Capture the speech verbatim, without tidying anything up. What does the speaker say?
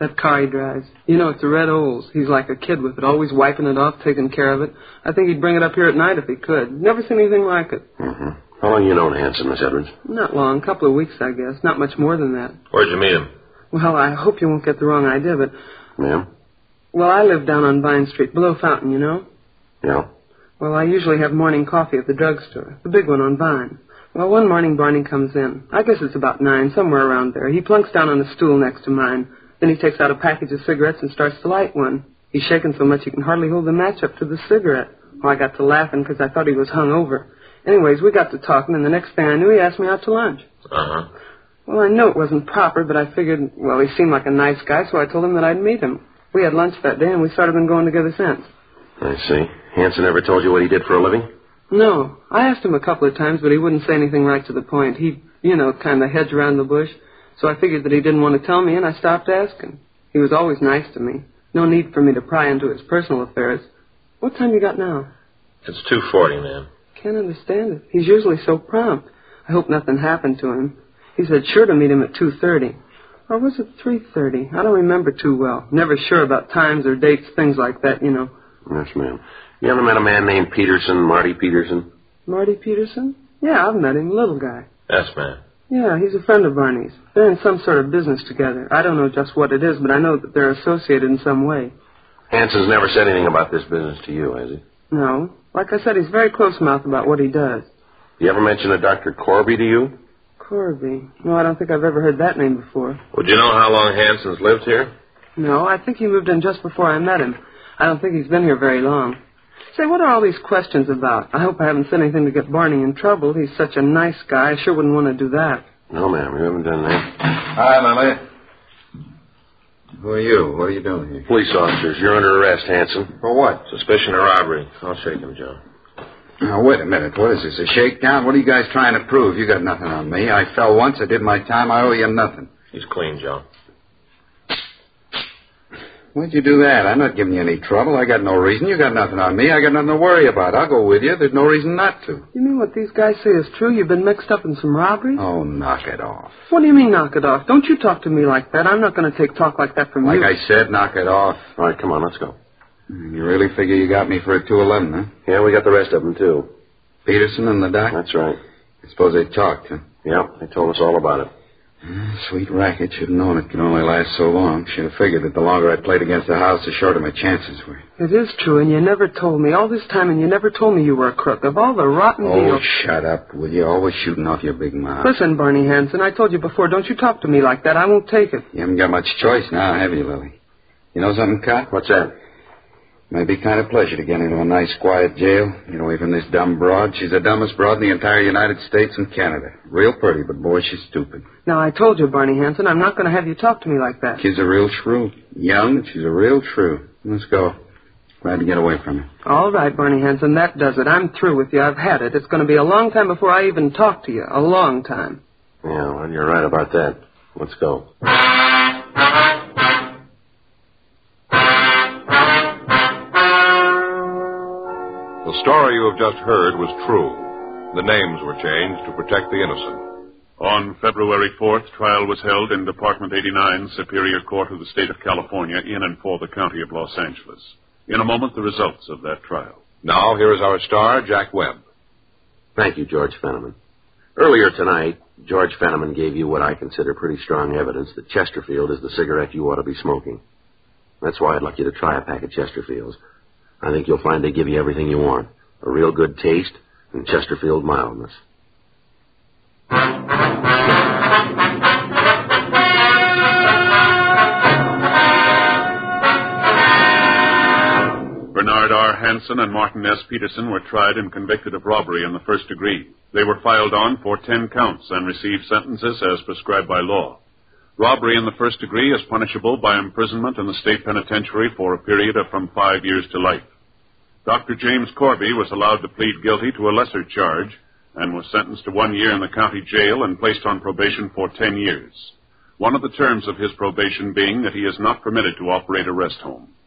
That car he drives. You know, it's a red Olds. He's like a kid with it, always wiping it off, taking care of it. I think he'd bring it up here at night if he could. Never seen anything like it. Mm-hmm. How long you known Hanson, Miss Edwards? Not long. A couple of weeks, I guess. Not much more than that. Where'd you meet him? Well, I hope you won't get the wrong idea, but... Ma'am? Well, I live down on Vine Street, below Fountain, you know? Yeah. Well, I usually have morning coffee at the drugstore, the big one on Vine. Well, one morning Barney comes in. I guess it's about nine, somewhere around there. He plunks down on a stool next to mine. Then he takes out a package of cigarettes and starts to light one. He's shaking so much he can hardly hold the match up to the cigarette. Well, I got to laughing because I thought he was hung over. Anyways, we got to talking, and the next thing I knew, he asked me out to lunch. Uh-huh. Well, I know it wasn't proper, but I figured, well, he seemed like a nice guy, so I told him that I'd meet him. We had lunch that day, and we started been going together since. I see. Hanson ever told you what he did for a living? No. I asked him a couple of times, but he wouldn't say anything right to the point. He'd, you know, kind of hedge around the bush. So I figured that he didn't want to tell me, and I stopped asking. He was always nice to me. No need for me to pry into his personal affairs. What time you got now? It's two forty, ma'am. Can't understand it. He's usually so prompt. I hope nothing happened to him. He said sure to meet him at two thirty. Or was it three thirty? I don't remember too well. Never sure about times or dates, things like that, you know. Yes, ma'am. You ever met a man named Peterson, Marty Peterson? Marty Peterson? Yeah, I've met him, little guy. Yes, ma'am. Yeah, he's a friend of Barney's. They're in some sort of business together. I don't know just what it is, but I know that they're associated in some way. Hanson's never said anything about this business to you, has he? No. Like I said, he's very close-mouthed about what he does. You ever mention a Doctor Corby to you? Corby? No, I don't think I've ever heard that name before. Would you know how long Hanson's lived here? No, I think he moved in just before I met him. I don't think he's been here very long. Say, what are all these questions about? I hope I haven't said anything to get Barney in trouble. He's such a nice guy. I sure wouldn't want to do that. No, ma'am, you haven't done that. Hi, Lily. Who are you? What are you doing here? Police officers, you're under arrest, Hanson. For what? Suspicion of robbery. I'll shake him, Joe. Now, wait a minute. What is this, a shakedown? What are you guys trying to prove? You got nothing on me. I fell once. I did my time. I owe you nothing. He's clean, Joe. Why'd you do that? I'm not giving you any trouble. I got no reason. You got nothing on me. I got nothing to worry about. I'll go with you. There's no reason not to. You mean what these guys say is true? You've been mixed up in some robbery? Oh, knock it off. What do you mean, knock it off? Don't you talk to me like that. I'm not going to take talk like that from like you. Like I said, knock it off. All right, come on, let's go. You really figure you got me for a two eleven, huh? Yeah, we got the rest of them, too. Peterson and the doc? That's right. I suppose they talked, huh? Yeah, they told us all about it. Uh, sweet racket. Should have known it could only last so long. Should have figured that the longer I played against the house, the shorter my chances were. It is true, and you never told me. All this time, and you never told me you were a crook. Of all the rotten Oh, deals... shut up, will you? Always shooting off your big mouth. Listen, Barney Hanson, I told you before, don't you talk to me like that. I won't take it. You haven't got much choice now, have you, Lily? You know something, Cop? What's that? Might be kind of pleasure to get into a nice, quiet jail. Get away from this dumb broad. She's the dumbest broad in the entire United States and Canada. Real pretty, but boy, she's stupid. Now, I told you, Barney Hanson, I'm not going to have you talk to me like that. She's a real shrew. Young, but she's a real shrew. Let's go. Glad to get away from her. All right, Barney Hanson, that does it. I'm through with you. I've had it. It's going to be a long time before I even talk to you. A long time. Yeah, well, you're right about that. Let's go. The story you have just heard was true. The names were changed to protect the innocent. On February fourth, trial was held in Department eighty-nine, Superior Court of the State of California, in and for the County of Los Angeles. In a moment, the results of that trial. Now, here is our star, Jack Webb. Thank you, George Fenneman. Earlier tonight, George Fenneman gave you what I consider pretty strong evidence that Chesterfield is the cigarette you ought to be smoking. That's why I'd like you to try a pack of Chesterfields. I think you'll find they give you everything you want. A real good taste and Chesterfield mildness. Bernard R. Hanson and Martin S. Peterson were tried and convicted of robbery in the first degree. They were filed on for ten counts and received sentences as prescribed by law. Robbery in the first degree is punishable by imprisonment in the state penitentiary for a period of from five years to life. Doctor James Corby was allowed to plead guilty to a lesser charge and was sentenced to one year in the county jail and placed on probation for ten years. One of the terms of his probation being that he is not permitted to operate a rest home.